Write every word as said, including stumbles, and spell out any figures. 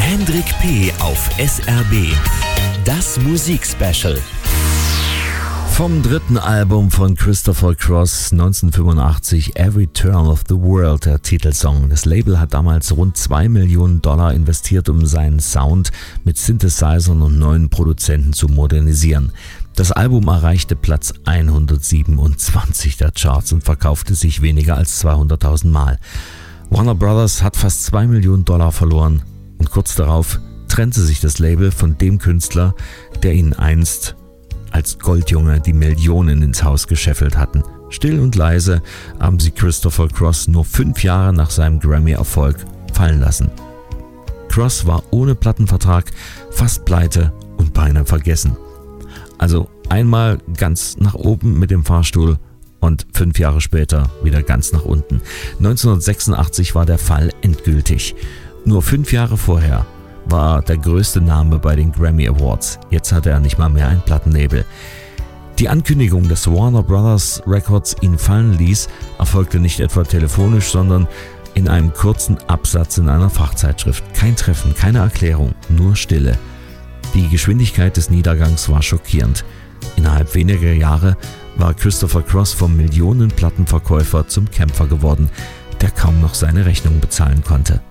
Hendrik P. auf S R B. Das Musikspecial. Vom dritten Album von Christopher Cross neunzehnhundertfünfundachtzig, Every Turn of the World, der Titelsong. Das Label hat damals rund zwei Millionen Dollar investiert, um seinen Sound mit Synthesizern und neuen Produzenten zu modernisieren. Das Album erreichte Platz hundertsiebenundzwanzig der Charts und verkaufte sich weniger als zweihunderttausend Mal. Warner Brothers hat fast zwei Millionen Dollar verloren und kurz darauf trennte sich das Label von dem Künstler, der ihnen einst als Goldjunge die Millionen ins Haus gescheffelt hatten. Still und leise haben sie Christopher Cross nur fünf Jahre nach seinem Grammy-Erfolg fallen lassen. Cross war ohne Plattenvertrag fast pleite und beinahe vergessen. Also einmal ganz nach oben mit dem Fahrstuhl und fünf Jahre später wieder ganz nach unten. neunzehnhundertsechsundachtzig war der Fall endgültig. Nur fünf Jahre vorher war der größte Name bei den Grammy Awards. Jetzt hatte er nicht mal mehr ein Plattenlabel. Die Ankündigung, dass Warner Brothers Records ihn fallen ließ, erfolgte nicht etwa telefonisch, sondern in einem kurzen Absatz in einer Fachzeitschrift. Kein Treffen, keine Erklärung, nur Stille. Die Geschwindigkeit des Niedergangs war schockierend. Innerhalb weniger Jahre war Christopher Cross vom Millionen-Plattenverkäufer zum Kämpfer geworden, der kaum noch seine Rechnung bezahlen konnte.